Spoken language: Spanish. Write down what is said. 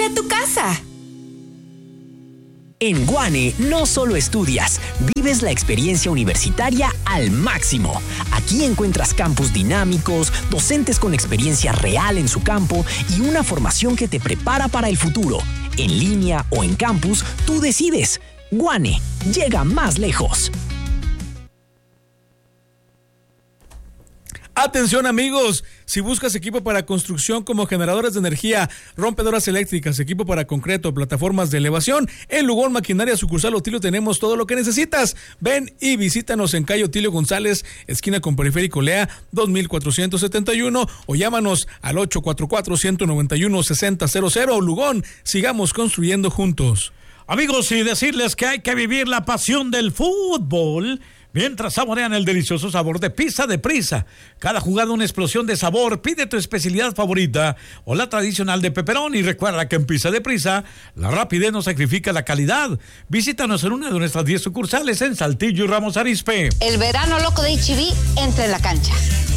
a tu casa. En Guane no solo estudias, vives la experiencia universitaria al máximo. Aquí encuentras campus dinámicos, docentes con experiencia real en su campo y una formación que te prepara para el futuro. En línea o en campus, tú decides. Guane, llega más lejos. Atención amigos, si buscas equipo para construcción como generadores de energía, rompedoras eléctricas, equipo para concreto, plataformas de elevación, en Lugón Maquinaria Sucursal Otilio tenemos todo lo que necesitas. Ven y visítanos en calle Otilio González, esquina con Periférico Lea, 2471, o llámanos al 844-191-6000. Lugón, sigamos construyendo juntos. Amigos, y decirles que hay que vivir la pasión del fútbol mientras saborean el delicioso sabor de Pizza de Prisa. Cada jugada una explosión de sabor. Pide tu especialidad favorita o la tradicional de pepperoni. Y recuerda que en Pizza de Prisa la rapidez no sacrifica la calidad. Visítanos en una de nuestras 10 sucursales en Saltillo y Ramos Arizpe. El verano loco de H-E-B entra en la cancha.